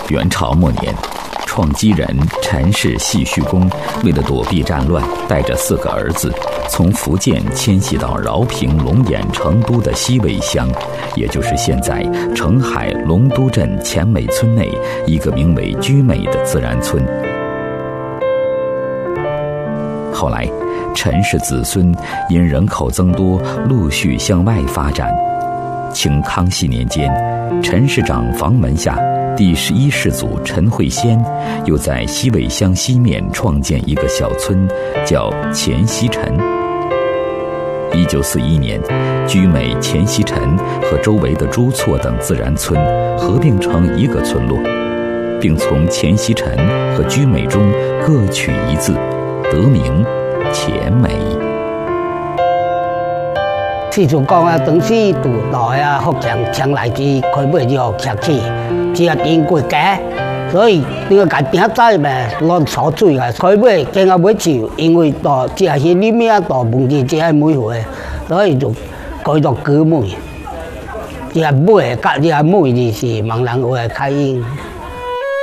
元朝末年，创基人陈氏系虚公为了躲避战乱，带着4个儿子从福建迁徙到饶平、龙眼、成都的西尾乡，也就是现在澄海龙都镇前美村内一个名为居美的自然村。后来，陈氏子孙因人口增多，陆续向外发展。清康熙年间，陈氏长房门下第11世祖陈慧仙又在西尾乡西面创建一个小村，叫前溪陈。1941年，居美、前溪陈和周围的朱厝等自然村合并成一个村落，并从前溪陈和居美中各取一字，得名前美。 四处讲啊，当时都来啊，福建将来之开买就客气，只要经过家，所以你个家顶仔呗，乱烧水啊，开买经啊买酒，因为到只是里面到问题只系每回，所以就改到割梅，只系买，只系梅就是盲人话开音。